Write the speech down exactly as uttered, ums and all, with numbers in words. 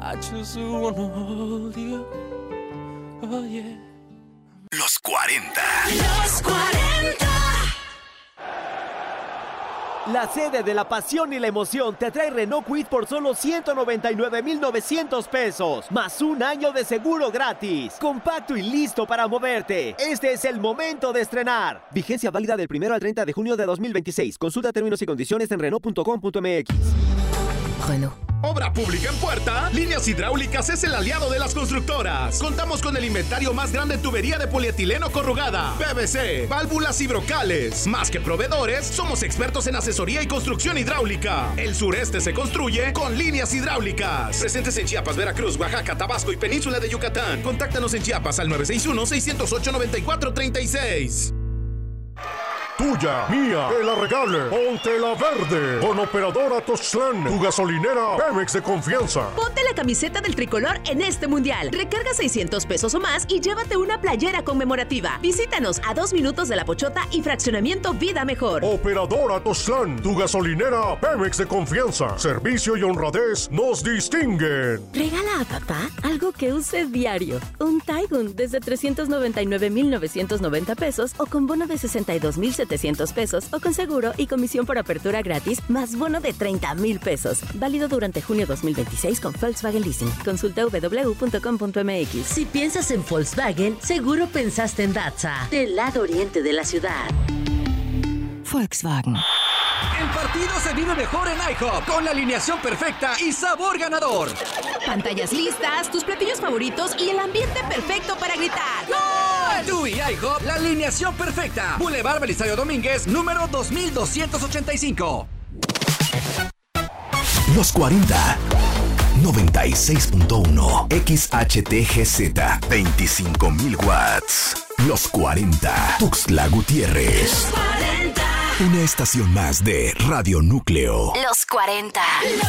I just wanna hold you. Oh, yeah. Los cuarenta. Los cuarenta. La sede de la pasión y la emoción te trae Renault Kwid por solo ciento noventa y nueve mil novecientos pesos, más un año de seguro gratis. Compacto y listo para moverte. Este es el momento de estrenar. Vigencia válida del primero al treinta de junio de dos mil veintiséis. Consulta términos y condiciones en Renault punto com punto m x. Renault. ¿Obra pública en puerta? Líneas Hidráulicas es el aliado de las constructoras. Contamos con el inventario más grande en tubería de polietileno corrugada, P V C, válvulas y brocales. Más que proveedores, somos expertos en asesoría y construcción hidráulica. El sureste se construye con Líneas Hidráulicas. Presentes en Chiapas, Veracruz, Oaxaca, Tabasco y Península de Yucatán. Contáctanos en Chiapas al nueve seis uno, seis cero ocho, nueve cuatro tres seis. Tuya, mía, que la regale, ponte la verde. Con Operadora Toztlán, tu gasolinera Pemex de confianza. Ponte la camiseta del tricolor en este mundial. Recarga seiscientos pesos o más y llévate una playera conmemorativa. Visítanos a dos minutos de La Pochota y Fraccionamiento Vida Mejor. Operadora Toztlán, tu gasolinera Pemex de confianza. Servicio y honradez nos distinguen. Regala a papá algo que use diario. Un Taigun desde trescientos noventa y nueve mil novecientos noventa pesos o con bono de sesenta y dos mil setecientos pesos o con seguro y comisión por apertura gratis más bono de treinta mil pesos. Válido durante junio dos mil veintiséis con Volkswagen Leasing. Consulta doble u doble u doble u punto com punto m x. Si piensas en Volkswagen, seguro pensaste en Datza, del lado oriente de la ciudad. Volkswagen. El partido se vive mejor en IHOP, con la alineación perfecta y sabor ganador. Pantallas listas, tus platillos favoritos y el ambiente perfecto para gritar. ¡Gol! Tú y IHOP, la alineación perfecta. Boulevard Belisario Domínguez, número dos mil doscientos ochenta y cinco. Los cuarenta. noventa y seis punto uno. X H T G Z. veinticinco mil watts. Los cuarenta. Tuxtla Gutiérrez. Los cuarenta. Una estación más de Radio Núcleo. Los cuarenta.